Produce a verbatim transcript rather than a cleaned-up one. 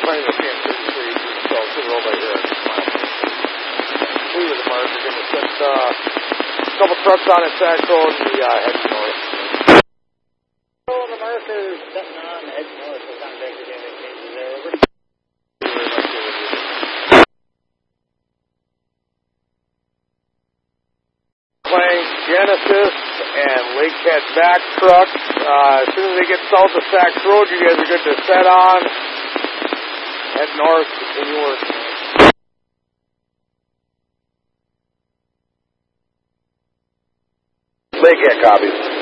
playing the same thirty-three, so it's a roll right here. We were the mark. We're going to set uh, a couple trucks on at Sax Road and the uh, head north. So the marker's setting on the head north. We'll contact you if changes there. Over. Playing Genesis and Lakehead back trucks. Uh, as soon as they get south of Sax Road, you guys are good to set on. Head north, continue working. Lakehead copies.